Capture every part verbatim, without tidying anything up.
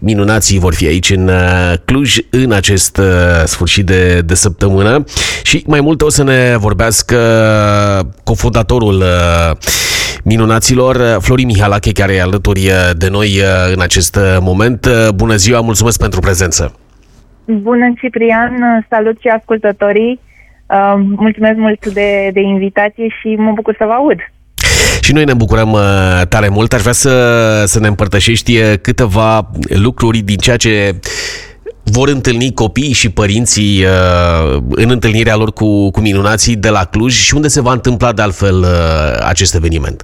Minunații vor fi aici în Cluj în acest sfârșit de, de săptămână și mai multe o să ne vorbească cofondatorul Minunaților, Florin Mihalache, care e alături de noi în acest moment. Bună ziua, mulțumesc pentru prezență! Bună, Ciprian, salut și ascultătorii! Mulțumesc mult de, de invitație și mă bucur să vă aud! Și noi ne bucurăm tare mult. Aș vrea să, să ne împărtășești câteva lucruri din ceea ce vor întâlni copiii și părinții în întâlnirea lor cu, cu Minunații de la Cluj și unde se va întâmpla de altfel acest eveniment.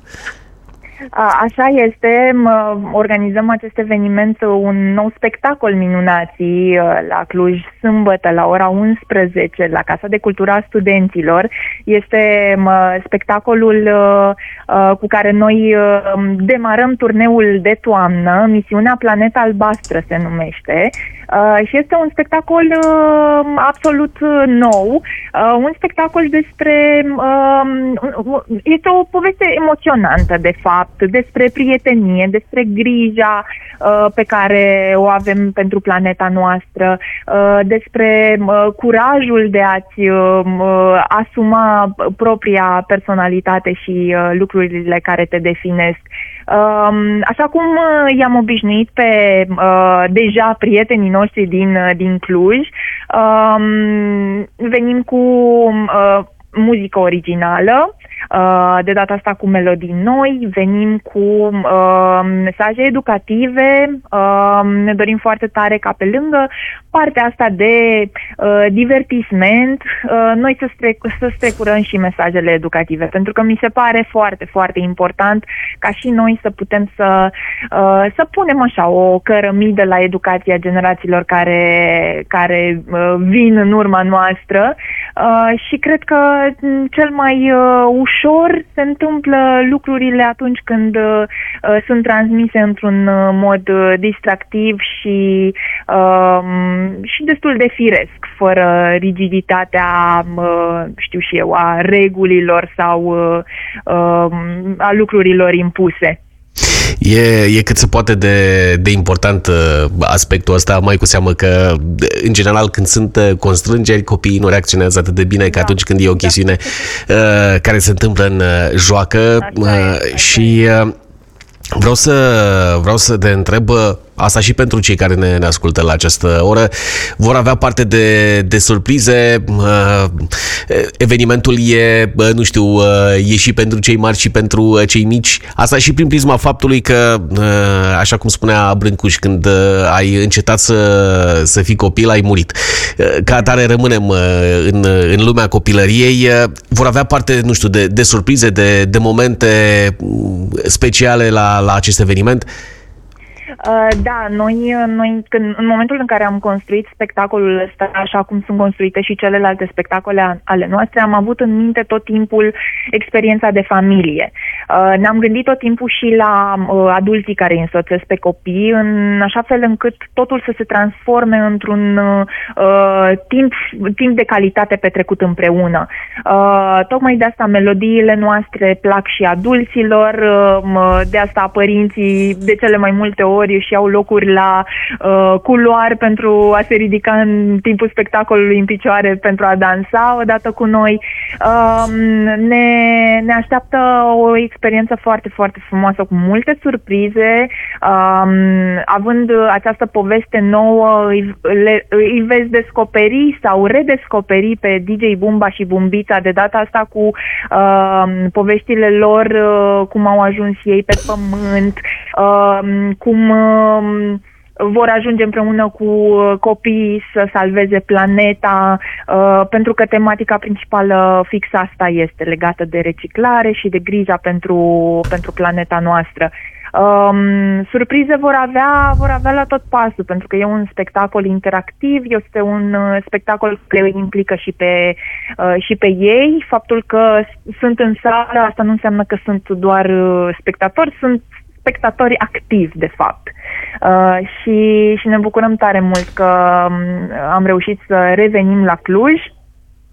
Așa este, organizăm acest eveniment, un nou spectacol Minunații la Cluj, sâmbătă la ora unsprezece la Casa de Cultură a Studenților. Este spectacolul cu care noi demarăm turneul de toamnă, Misiunea Planeta Albastră se numește. Și este un spectacol absolut nou, un spectacol despre, este o poveste emoționantă de fapt, despre prietenie, despre grija uh, pe care o avem pentru planeta noastră, uh, despre uh, curajul de a-ți uh, asuma propria personalitate și uh, lucrurile care te definesc. Uh, așa cum uh, i-am obișnuit pe uh, deja prietenii noștri din, uh, din Cluj, uh, venim cu uh, muzică originală, de data asta cu melodii noi, venim cu uh, mesaje educative, uh, ne dorim foarte tare ca pe lângă partea asta de uh, divertisment, uh, noi să, strec- să strecurăm și mesajele educative, pentru că mi se pare foarte, foarte important ca și noi să putem să, uh, să punem așa o cărămidă la educația generațiilor care, care uh, vin în urma noastră uh, și cred că cel mai uh, ușor se întâmplă lucrurile atunci când uh, sunt transmise într-un uh, mod uh, distractiv și, uh, și destul de firesc, fără rigiditatea, uh, știu și eu, a regulilor sau uh, uh, a lucrurilor impuse. E, e cât se poate de, de important aspectul ăsta, mai cu seamă că, în general, când sunt constrângeri, copiii nu reacționează atât de bine ca da. atunci când e o chestiune da. uh, care se întâmplă în joacă. Uh, și uh, vreau să, vreau să te întreb, asta și pentru cei care ne, ne ascultă la această oră, vor avea parte de, de surprize. Evenimentul e, nu știu, e și pentru cei mari și pentru cei mici. Asta și prin prisma faptului că, așa cum spunea Brâncuș, când ai încetat să, să fii copil, ai murit. Ca atare rămânem în, în lumea copilăriei. Vor avea parte, nu știu, de, de surprize, de, de momente speciale la, la acest eveniment? Uh, da, noi, noi când, în momentul în care am construit spectacolul ăsta, așa cum sunt construite și celelalte spectacole ale noastre, am avut în minte tot timpul experiența de familie. Uh, ne-am gândit tot timpul și la uh, adulții care îi însoțesc pe copii, în așa fel încât totul să se transforme într-un uh, timp, timp de calitate petrecut împreună. Uh, tocmai de asta melodiile noastre plac și adulților, uh, de asta părinții de cele mai multe ori și au locuri la uh, culoar pentru a se ridica în timpul spectacolului în picioare pentru a dansa odată cu noi. Uh, ne, ne așteaptă o experiență foarte, foarte frumoasă, cu multe surprize. Uh, având această poveste nouă, îi, le, îi veți descoperi sau redescoperi pe D J Bumba și Bumbița, de data asta cu uh, poveștile lor, uh, cum au ajuns ei pe pământ, uh, cum vor ajunge împreună cu copiii să salveze planeta, pentru că tematica principală fix asta este, legată de reciclare și de grija pentru, pentru planeta noastră. Um, surprize vor avea, vor avea la tot pasul, pentru că e un spectacol interactiv, este un uh, spectacol care îi implică și pe, uh, și pe ei. Faptul că sunt în sală, asta nu înseamnă că sunt doar uh, spectatori, sunt spectatori activi, de fapt. Uh, și, și ne bucurăm tare mult că um, am reușit să revenim la Cluj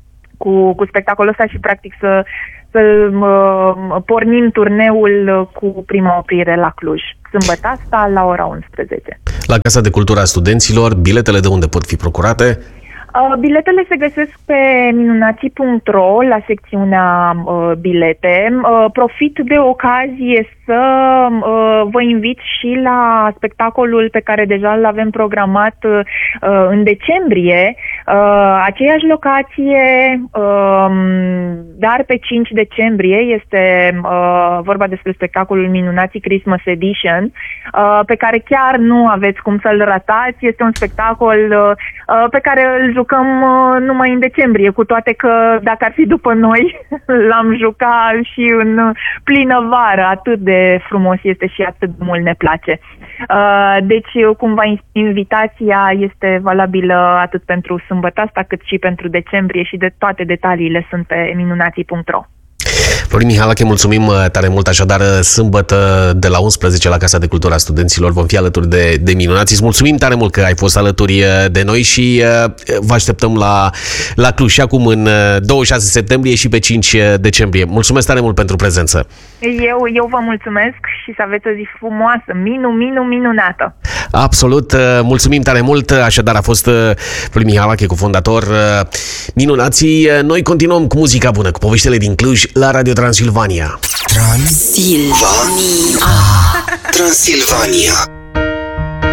cu, cu spectacolul ăsta și practic să, să uh, pornim turneul cu prima oprire la Cluj. Sâmbătă asta la ora unsprezece. La Casa de Cultură a Studenților, biletele de unde pot fi procurate? Uh, biletele se găsesc pe minunații punct ro la secțiunea uh, bilete. Uh, profit de ocazie să uh, vă invit și la spectacolul pe care deja îl avem programat uh, în decembrie. Uh, aceeași locație, uh, dar pe cinci decembrie este uh, vorba despre spectacolul Minunații Christmas Edition, uh, pe care chiar nu aveți cum să-l ratați. Este un spectacol uh, pe care îl jucăm uh, numai în decembrie, cu toate că dacă ar fi după noi, l-am jucat și în plină vară. Atât de frumos este și atât de mult ne place. Uh, deci, cumva, invitația este valabilă atât pentru sâmbătă asta, cât și pentru decembrie și de toate detaliile sunt pe minunații punct ro. Florin Mihalache, mulțumim tare mult. Așadar, sâmbătă de la unsprezece la Casa de Cultură a Studenților vom fi alături de, de minunați. Îți mulțumim tare mult că ai fost alături de noi și vă așteptăm la, la Cluj și acum în douăzeci și șase septembrie și pe cinci decembrie. Mulțumesc tare mult pentru prezență. Eu, eu vă mulțumesc și să aveți o zi frumoasă, minu, minu, minunată. Absolut, mulțumim tare mult. Așadar a fost Florin Mihalache, cofondator Minunații. Noi continuăm cu muzica bună, cu poveștile din Cluj la Radio Transilvania. Transilvania. Transilvania.